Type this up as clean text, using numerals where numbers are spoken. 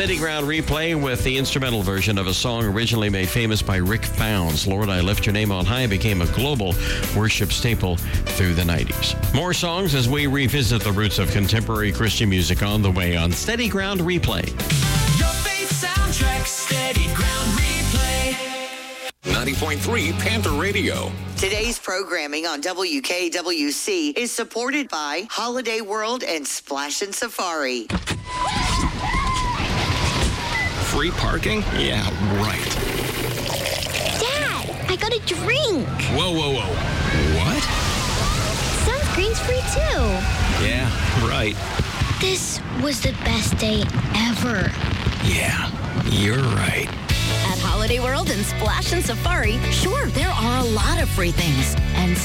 Steady Ground Replay with the instrumental version of a song originally made famous by Rick Founds. Lord, I Lift Your Name on High became a global worship staple through the 90s. More songs as we revisit the roots of contemporary Christian music on the way on Steady Ground Replay. Your faith soundtrack, Steady Ground Replay. 90.3 Panther Radio. Today's programming on WKWC is supported by Holiday World and Splash and Safari. Free parking? Yeah, right. Dad, I got a drink. Whoa. What? Sunscreen's free too. Yeah, right. This was the best day ever. Yeah, you're right. At Holiday World and Splash and Safari, sure, there are a lot of free things. And